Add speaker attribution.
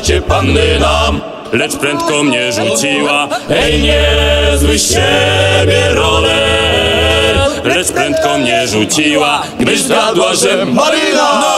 Speaker 1: życie panny nam. Lecz prędko mnie rzuciła, ej, niezły z siebie roler. Lecz prędko mnie rzuciła, gdyż zgadła, że Maryna